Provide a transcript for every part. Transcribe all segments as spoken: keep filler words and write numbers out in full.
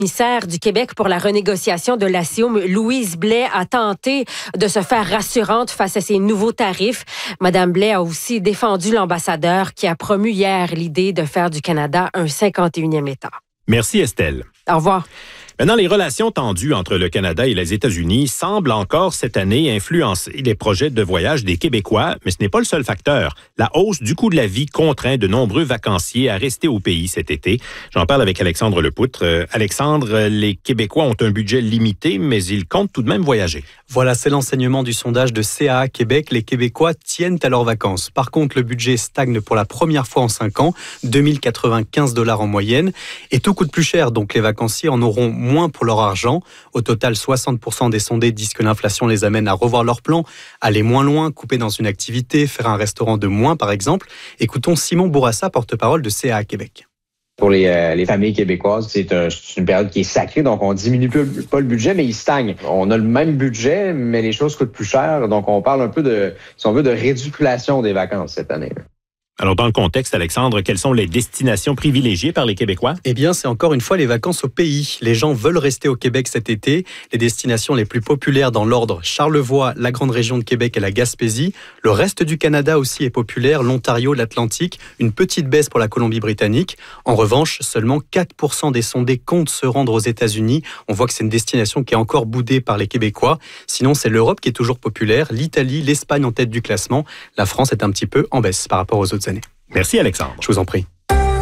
Commissaire du Québec pour la renégociation de l'A C I O M, Louise Blais, a tenté de se faire rassurante face à ces nouveaux tarifs. Madame Blais a aussi défendu l'ambassadeur qui a promu hier l'idée de faire du Canada un cinquante et unième État. Merci Estelle. Au revoir. Maintenant, les relations tendues entre le Canada et les États-Unis semblent encore cette année influencer les projets de voyage des Québécois, mais ce n'est pas le seul facteur. La hausse du coût de la vie contraint de nombreux vacanciers à rester au pays cet été. J'en parle avec Alexandre Lepoutre. Euh, Alexandre, les Québécois ont un budget limité, mais ils comptent tout de même voyager. Voilà, c'est l'enseignement du sondage de C A A Québec. Les Québécois tiennent à leurs vacances. Par contre, le budget stagne pour la première fois en cinq ans, deux mille quatre-vingt-quinze dollars en moyenne. Et tout coûte plus cher, donc les vacanciers en auront moins pour leur argent. Au total, soixante pour cent des sondés disent que l'inflation les amène à revoir leurs plans, aller moins loin, couper dans une activité, faire un restaurant de moins par exemple. Écoutons Simon Bourassa, porte-parole de C A A Québec. Pour les, euh, les familles québécoises, c'est, un, c'est une période qui est sacrée, donc on diminue pas le budget, mais il stagne. On a le même budget, mais les choses coûtent plus cher, donc on parle un peu de, si on veut, de réduction des vacances cette année. Alors, dans le contexte, Alexandre, quelles sont les destinations privilégiées par les Québécois? Eh bien, c'est encore une fois les vacances au pays. Les gens veulent rester au Québec cet été. Les destinations les plus populaires dans l'ordre, Charlevoix, la grande région de Québec et la Gaspésie. Le reste du Canada aussi est populaire, l'Ontario, l'Atlantique. Une petite baisse pour la Colombie-Britannique. En revanche, seulement quatre pour cent des sondés comptent se rendre aux États-Unis. On voit que c'est une destination qui est encore boudée par les Québécois. Sinon, c'est l'Europe qui est toujours populaire, l'Italie, l'Espagne en tête du classement. La France est un petit peu en baisse par rapport aux autres années. Merci Alexandre. Je vous en prie.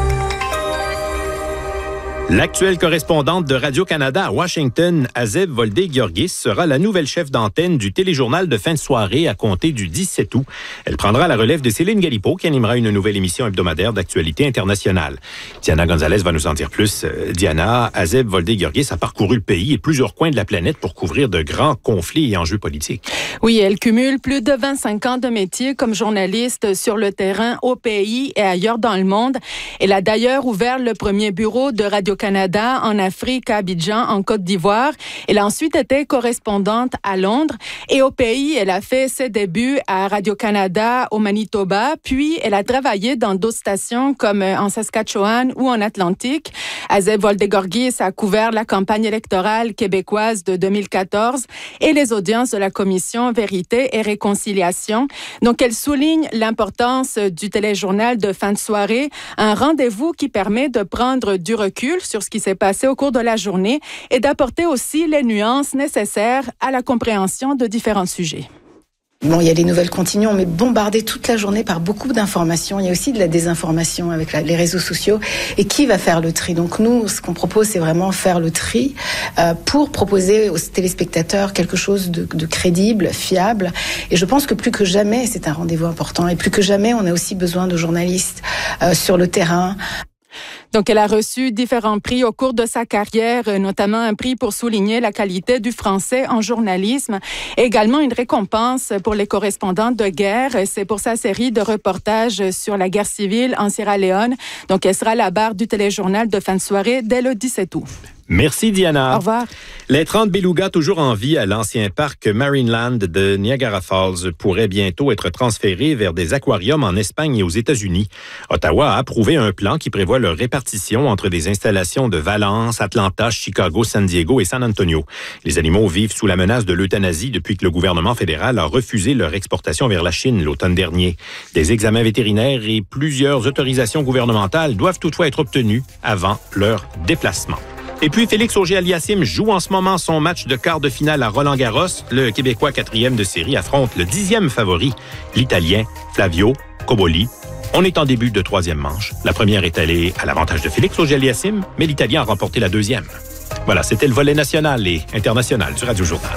L'actuelle correspondante de Radio-Canada à Washington, Azeb Voldé-Georgis, sera la nouvelle chef d'antenne du téléjournal de fin de soirée à compter du dix-sept août. Elle prendra la relève de Céline Galipeau, qui animera une nouvelle émission hebdomadaire d'actualité internationale. Diana Gonzalez va nous en dire plus. Euh, Diana, Azeb Voldé-Georgis a parcouru le pays et plusieurs coins de la planète pour couvrir de grands conflits et enjeux politiques. Oui, elle cumule plus de vingt-cinq ans de métier comme journaliste sur le terrain au pays et ailleurs dans le monde. Elle a d'ailleurs ouvert le premier bureau de Radio Canada en Afrique, à Abidjan, en Côte d'Ivoire. Elle a ensuite été correspondante à Londres et au pays, elle a fait ses débuts à Radio-Canada au Manitoba, puis elle a travaillé dans d'autres stations comme en Saskatchewan ou en Atlantique. Azeb Voldé-Georgis a couvert la campagne électorale québécoise de deux mille quatorze et les audiences de la Commission Vérité et Réconciliation. Donc, elle souligne l'importance du téléjournal de fin de soirée, un rendez-vous qui permet de prendre du recul sur ce qui s'est passé au cours de la journée et d'apporter aussi les nuances nécessaires à la compréhension de différents sujets. Bon, il y a les nouvelles continuent, on est bombardé toute la journée par beaucoup d'informations. Il y a aussi de la désinformation avec la, les réseaux sociaux. Et qui va faire le tri? Donc nous, ce qu'on propose, c'est vraiment faire le tri euh, pour proposer aux téléspectateurs quelque chose de, de crédible, fiable. Et je pense que plus que jamais, c'est un rendez-vous important. Et plus que jamais, on a aussi besoin de journalistes euh, sur le terrain. Donc, elle a reçu différents prix au cours de sa carrière, notamment un prix pour souligner la qualité du français en journalisme, et également une récompense pour les correspondants de guerre. C'est pour sa série de reportages sur la guerre civile en Sierra Leone. Donc, elle sera à la barre du téléjournal de fin de soirée dès le dix-sept août. Merci, Diana. Au revoir. Les trente belugas toujours en vie à l'ancien parc Marineland de Niagara Falls pourraient bientôt être transférés vers des aquariums en Espagne et aux États-Unis. Ottawa a approuvé un plan qui prévoit leur répartition entre des installations de Valence, Atlanta, Chicago, San Diego et San Antonio. Les animaux vivent sous la menace de l'euthanasie depuis que le gouvernement fédéral a refusé leur exportation vers la Chine l'automne dernier. Des examens vétérinaires et plusieurs autorisations gouvernementales doivent toutefois être obtenus avant leur déplacement. Et puis, Félix Auger-Aliassime joue en ce moment son match de quart de finale à Roland-Garros. Le Québécois quatrième de série affronte le dixième favori, l'Italien Flavio Cobolli. On est en début de troisième manche. La première est allée à l'avantage de Félix Auger-Aliassime, mais l'Italien a remporté la deuxième. Voilà, c'était le volet national et international du Radio Journal.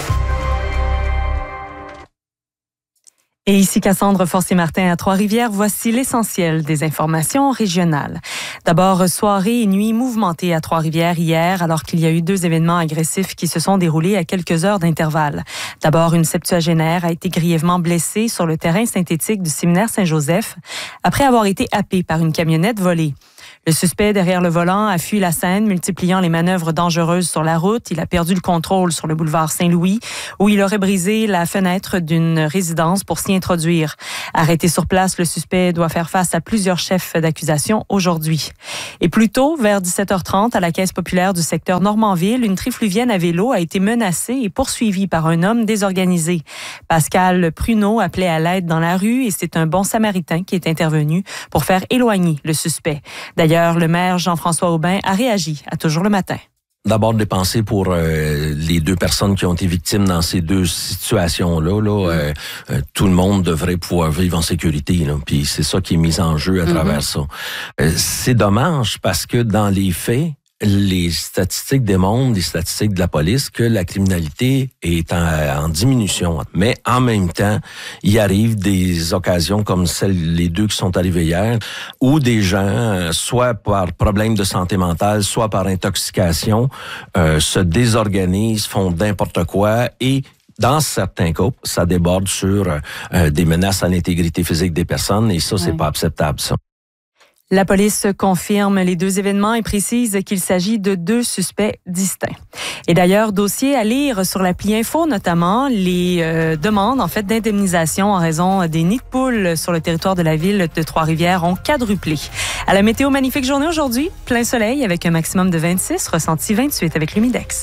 Et ici Cassandre Forcier-Martin à Trois-Rivières, voici l'essentiel des informations régionales. D'abord, soirée et nuit mouvementée à Trois-Rivières hier, alors qu'il y a eu deux événements agressifs qui se sont déroulés à quelques heures d'intervalle. D'abord, une septuagénaire a été grièvement blessée sur le terrain synthétique du séminaire Saint-Joseph après avoir été happée par une camionnette volée. Le suspect derrière le volant a fui la scène, multipliant les manœuvres dangereuses sur la route. Il a perdu le contrôle sur le boulevard Saint-Louis, où il aurait brisé la fenêtre d'une résidence pour s'y introduire. Arrêté sur place, le suspect doit faire face à plusieurs chefs d'accusation aujourd'hui. Et plus tôt, vers dix-sept heures trente, à la Caisse populaire du secteur Normandville, une trifluvienne à vélo a été menacée et poursuivie par un homme désorganisé. Pascal Pruneau appelait à l'aide dans la rue et c'est un bon samaritain qui est intervenu pour faire éloigner le suspect. D'ailleurs, le maire Jean-François Aubin a réagi à Toujours le matin. D'abord, des pensées pour euh, les deux personnes qui ont été victimes dans ces deux situations-là. Là, euh, euh, tout le monde devrait pouvoir vivre en sécurité. Là, puis c'est ça qui est mis en jeu à mm-hmm. travers ça. Euh, c'est dommage parce que dans les faits, les statistiques démontrent, les statistiques de la police, que la criminalité est en, en diminution. Mais en même temps, il arrive des occasions comme celles, les deux qui sont arrivées hier, où des gens, soit par problème de santé mentale, soit par intoxication, euh, se désorganisent, font n'importe quoi et dans certains cas, ça déborde sur euh, des menaces à l'intégrité physique des personnes et ça, c'est ouais. pas acceptable, ça. La police confirme les deux événements et précise qu'il s'agit de deux suspects distincts. Et d'ailleurs, dossier à lire sur l'appli Info, notamment les euh, demandes en fait d'indemnisation en raison des nids de poules sur le territoire de la ville de Trois-Rivières ont quadruplé. À la météo, magnifique journée aujourd'hui, plein soleil avec un maximum de vingt-six, ressenti vingt-huit avec l'humidex.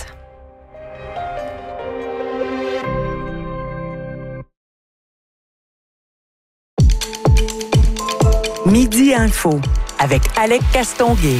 Midi Info avec Alec Castonguay.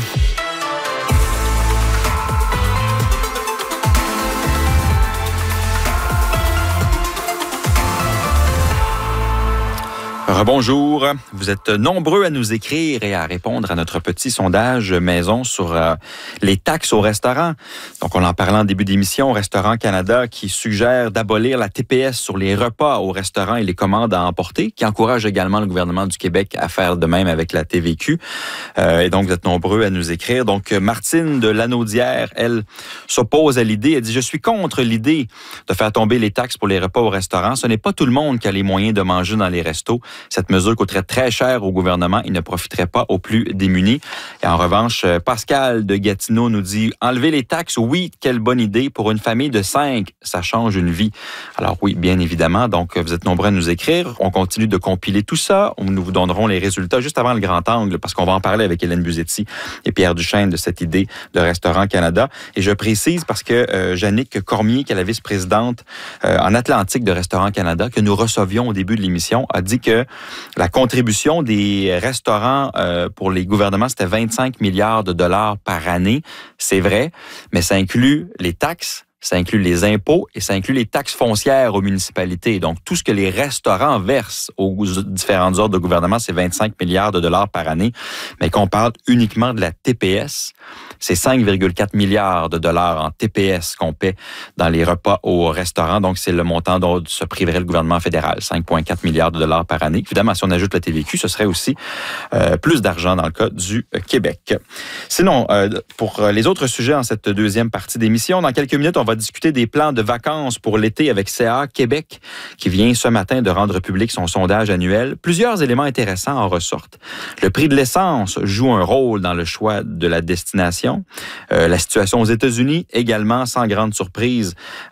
Rebonjour. Vous êtes nombreux à nous écrire et à répondre à notre petit sondage maison sur euh, les taxes au restaurant. Donc, on en parlait en début d'émission, Restaurant Canada qui suggère d'abolir la T P S sur les repas au restaurant et les commandes à emporter, qui encourage également le gouvernement du Québec à faire de même avec la T V Q. Euh, et donc, vous êtes nombreux à nous écrire. Donc, Martine de Lanaudière, elle, s'oppose à l'idée. Elle dit « Je suis contre l'idée de faire tomber les taxes pour les repas au restaurant. Ce n'est pas tout le monde qui a les moyens de manger dans les restos. Cette mesure coûterait très cher au gouvernement et ne profiterait pas aux plus démunis. » Et en revanche, Pascal de Gatineau nous dit « Enlever les taxes, oui, quelle bonne idée. Pour une famille de cinq, ça change une vie. » Alors oui, bien évidemment. Donc, vous êtes nombreux à nous écrire. On continue de compiler tout ça. Nous vous donnerons les résultats juste avant le grand angle parce qu'on va en parler avec Hélène Buzetti et Pierre Duchesne de cette idée de Restaurant Canada. Et je précise parce que euh, Jannick Cormier, qui est la vice-présidente euh, en Atlantique de Restaurant Canada, que nous recevions au début de l'émission, a dit que la contribution des restaurants euh, pour les gouvernements, c'était vingt-cinq milliards de dollars par année. C'est vrai, mais ça inclut les taxes, ça inclut les impôts et ça inclut les taxes foncières aux municipalités. Donc, tout ce que les restaurants versent aux différentes ordres de gouvernement, c'est vingt-cinq milliards de dollars par année. Mais qu'on parle uniquement de la T P S, c'est cinq virgule quatre milliards de dollars en T P S qu'on paie dans les repas au restaurant. Donc, c'est le montant dont se priverait le gouvernement fédéral, cinq virgule quatre milliards de dollars par année. Évidemment, si on ajoute la T V Q, ce serait aussi euh, plus d'argent dans le cas du Québec. Sinon, euh, pour les autres sujets en cette deuxième partie d'émission, dans quelques minutes, on va discuter des plans de vacances pour l'été avec C A Québec, qui vient ce matin de rendre public son sondage annuel. Plusieurs éléments intéressants en ressortent. Le prix de l'essence joue un rôle dans le choix de la destination. Euh, la situation aux États-Unis, également, sans grande surprise,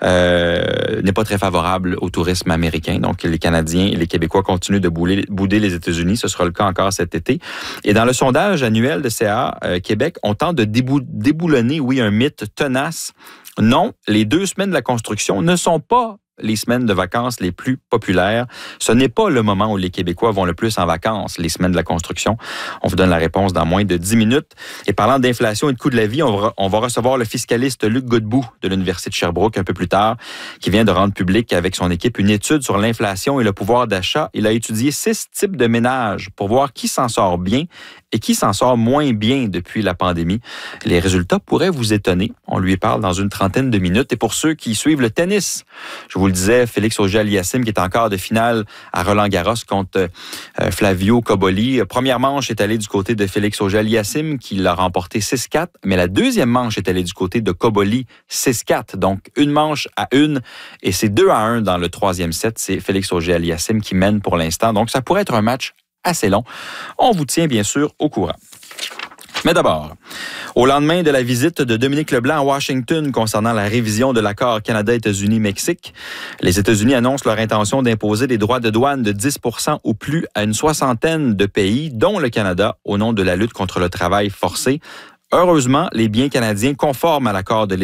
euh, n'est pas très favorable au tourisme américain. Donc, les Canadiens et les Québécois continuent de bouler, bouder les États-Unis. Ce sera le cas encore cet été. Et dans le sondage annuel de C A euh, Québec, on tente de débou- déboulonner, oui, un mythe tenace. Non, les deux semaines de la construction ne sont pas les semaines de vacances les plus populaires. Ce n'est pas le moment où les Québécois vont le plus en vacances, les semaines de la construction. On vous donne la réponse dans moins de dix minutes. Et parlant d'inflation et de coût de la vie, on va, on va recevoir le fiscaliste Luc Godbout de l'Université de Sherbrooke un peu plus tard, qui vient de rendre public avec son équipe une étude sur l'inflation et le pouvoir d'achat. Il a étudié six types de ménages pour voir qui s'en sort bien et qui s'en sort moins bien depuis la pandémie. Les résultats pourraient vous étonner. On lui parle dans une trentaine de minutes. Et pour ceux qui suivent le tennis, je vous le disais, Félix Auger-Aliassime qui est en quart de finale à Roland-Garros contre euh, Flavio Cobolli. Première manche est allée du côté de Félix Auger-Aliassime qui l'a remporté six quatre, mais la deuxième manche est allée du côté de Cobolli six quatre. Donc, une manche à une et c'est deux à un dans le troisième set. C'est Félix Auger-Aliassime qui mène pour l'instant. Donc, ça pourrait être un match assez long. On vous tient bien sûr au courant. Mais d'abord, au lendemain de la visite de Dominique Leblanc à Washington concernant la révision de l'accord Canada-États-Unis-Mexique, les États-Unis annoncent leur intention d'imposer des droits de douane de dix pour cent ou plus à une soixantaine de pays, dont le Canada, au nom de la lutte contre le travail forcé. Heureusement, les biens canadiens conformes à l'accord de